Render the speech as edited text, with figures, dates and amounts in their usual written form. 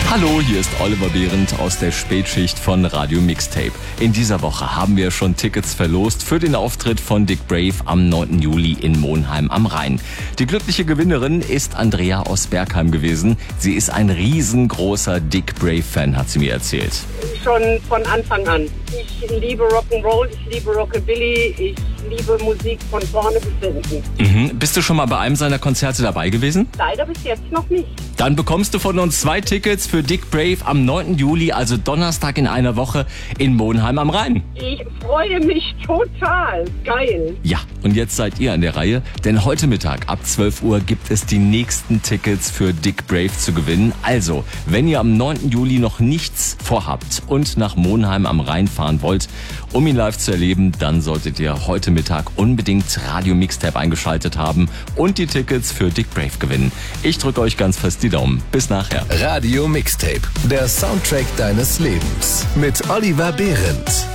Hallo, hier ist Oliver Behrendt aus der Spätschicht von Radio Mixtape. In dieser Woche haben wir schon Tickets verlost für den Auftritt von Dick Brave am 9. Juli in Monheim am Rhein. Die glückliche Gewinnerin ist Andrea aus Bergheim gewesen. Sie ist ein riesengroßer Dick Brave-Fan, hat sie mir erzählt. Schon von Anfang an. Ich liebe Rock'n'Roll, ich liebe Rockabilly, ich liebe Musik von vorne bis hinten. Bist du schon mal bei einem seiner Konzerte dabei gewesen? Leider bis jetzt noch nicht. Dann bekommst du von uns 2 Tickets für Dick Brave am 9. Juli, also Donnerstag in einer Woche in Monheim am Rhein. Ich freue mich total. Geil. Ja, und jetzt seid ihr an der Reihe, denn heute Mittag ab 12 Uhr gibt es die nächsten Tickets für Dick Brave zu gewinnen. Also, wenn ihr am 9. Juli noch nichts vorhabt und nach Monheim am Rhein fahren wollt, um ihn live zu erleben, dann solltet ihr heute Mittag unbedingt Radio Mixtape eingeschaltet haben und die Tickets für Dick Brave gewinnen. Ich drücke euch ganz fest die Daumen. Bis nachher. Radio Mixtape, der Soundtrack deines Lebens mit Oliver Behrendt.